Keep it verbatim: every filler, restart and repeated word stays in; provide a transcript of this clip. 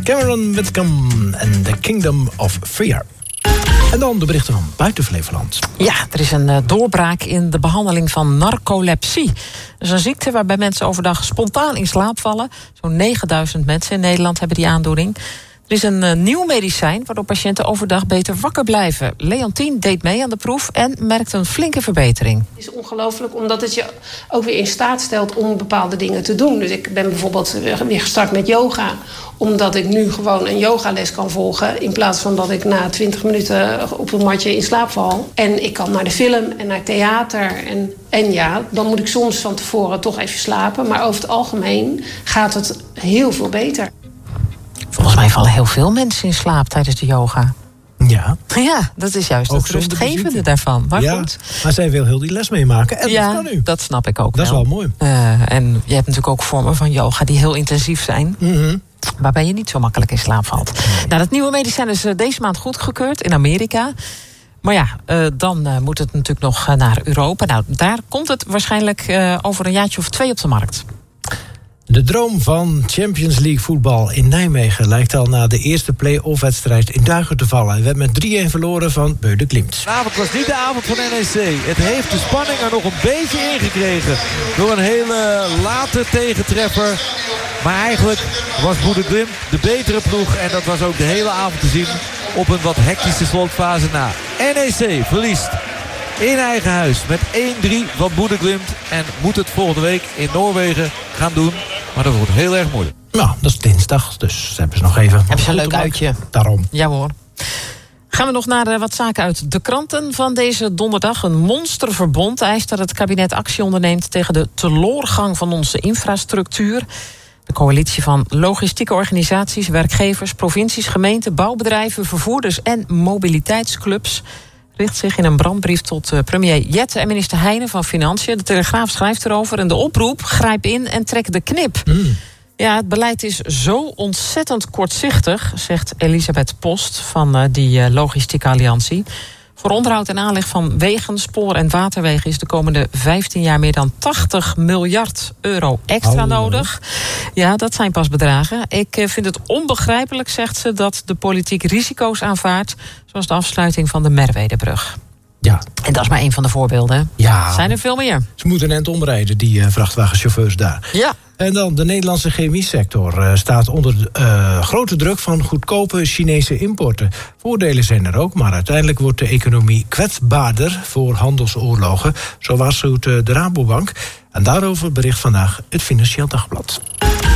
Cameron Whitcomb en The Kingdom of Fear. En dan de berichten van buiten Flevoland. Ja, er is een uh, doorbraak in de behandeling van narcolepsie. Dat is een ziekte waarbij mensen overdag spontaan in slaap vallen. Zo'n negenduizend mensen in Nederland hebben die aandoening. Er is een uh, nieuw medicijn waardoor patiënten overdag beter wakker blijven. Leontien deed mee aan de proef en merkte een flinke verbetering. Het is ongelooflijk omdat het je ook weer in staat stelt om bepaalde dingen te doen. Dus ik ben bijvoorbeeld weer gestart met yoga. Omdat ik nu gewoon een yogales kan volgen. In plaats van dat ik na twintig minuten op een matje in slaap val. En ik kan naar de film en naar theater. En, en ja, dan moet ik soms van tevoren toch even slapen. Maar over het algemeen gaat het heel veel beter. Volgens mij vallen heel veel mensen in slaap tijdens de yoga. Ja. Ja, dat is juist ook het rustgevende daarvan. Maar ja, goed. Maar zij wil heel die les meemaken. En ja, dat kan nu. Dat snap ik ook Dat wel. is wel mooi. Uh, en je hebt natuurlijk ook vormen van yoga die heel intensief zijn. Mm-hmm. Waarbij je niet zo makkelijk in slaap valt. Nee. Nou, dat nieuwe medicijn is uh, deze maand goedgekeurd in Amerika. Maar ja, uh, dan uh, moet het natuurlijk nog uh, naar Europa. Nou, daar komt het waarschijnlijk uh, over een jaartje of twee op de markt. De droom van Champions League voetbal in Nijmegen lijkt al na de eerste play-off-wedstrijd in duigen te vallen. Hij werd met drie-een verloren van Beude Klimt. Vanavond was niet de avond van N E C. Het heeft de spanning er nog een beetje ingekregen door een hele late tegentreffer. Maar eigenlijk was Beude Klimt de betere ploeg. En dat was ook de hele avond te zien op een wat hectische slotfase na. N E C verliest in eigen huis met één drie van Beude Klimt. En moet het volgende week in Noorwegen gaan doen. Maar dat wordt heel erg moeilijk. Nou, dat is dinsdag, dus hebben ze nog even... Hebben ze een leuk uitje. Daarom. Ja hoor. Gaan we nog naar uh, wat zaken uit de kranten van deze donderdag. Een monsterverbond eist dat het kabinet actie onderneemt tegen de teloorgang van onze infrastructuur. De coalitie van logistieke organisaties, werkgevers, provincies, gemeenten, bouwbedrijven, vervoerders en mobiliteitsclubs richt zich in een brandbrief tot uh, premier Jette en minister Heijnen van Financiën. De Telegraaf schrijft erover en de oproep: grijp in en trek de knip. Mm. Ja, het beleid is zo ontzettend kortzichtig, zegt Elisabeth Post van uh, die uh, logistieke alliantie. Voor onderhoud en aanleg van wegen, spoor- en waterwegen is de komende vijftien jaar meer dan tachtig miljard euro extra Hallo. nodig. Ja, dat zijn pas bedragen. Ik uh, vind het onbegrijpelijk, zegt ze, dat de politiek risico's aanvaardt, zoals de afsluiting van de Merwedebrug. Ja. En dat is maar één van de voorbeelden. Ja. Zijn er veel meer? Ze moeten net omrijden, die uh, vrachtwagenchauffeurs daar. Ja. En dan de Nederlandse chemiesector uh, staat onder uh, grote druk van goedkope Chinese importen. Voordelen zijn er ook, maar uiteindelijk wordt de economie kwetsbaarder voor handelsoorlogen. Zo waarschuwt uh, de Rabobank. En daarover bericht vandaag het Financieel Dagblad.